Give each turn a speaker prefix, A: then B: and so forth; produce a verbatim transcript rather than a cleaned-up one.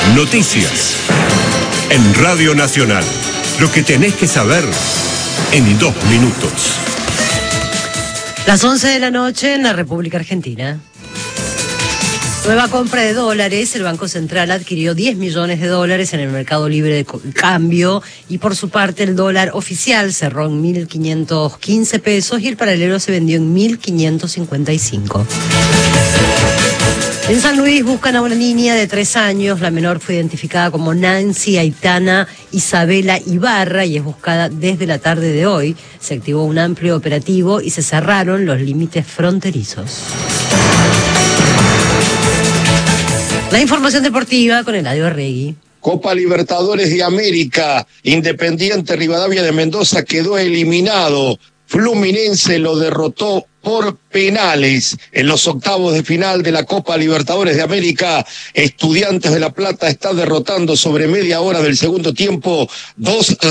A: Noticias en Radio Nacional. Lo que tenés que saber en dos minutos.
B: Las once de la noche en la República Argentina. Nueva compra de dólares. El Banco Central adquirió diez millones de dólares en el mercado libre de cambio y por su parte el dólar oficial cerró en mil quinientos quince pesos y el paralelo se vendió en mil quinientos cincuenta y cinco. En San Luis buscan a una niña de tres años. La menor fue identificada como Nancy Aitana Isabela Ibarra y es buscada desde la tarde de hoy. Se activó un amplio operativo y se cerraron los límites fronterizos. La información deportiva con Eladio Arregui.
C: Copa Libertadores de América, Independiente Rivadavia de Mendoza quedó eliminado. Fluminense lo derrotó por penales en los octavos de final de la Copa Libertadores de América. Estudiantes de La Plata está derrotando sobre media hora del segundo tiempo dos a